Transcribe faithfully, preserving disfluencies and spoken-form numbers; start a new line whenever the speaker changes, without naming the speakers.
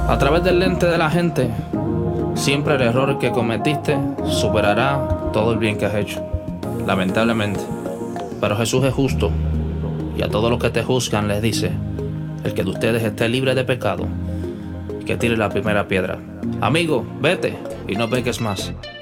A través del lente de la gente, siempre el error que cometiste superará todo el bien que has hecho, lamentablemente. Pero Jesús es justo y a todos los que te juzgan les dice: el que de ustedes esté libre de pecado, que tire la primera piedra. Amigo, vete y no peques más.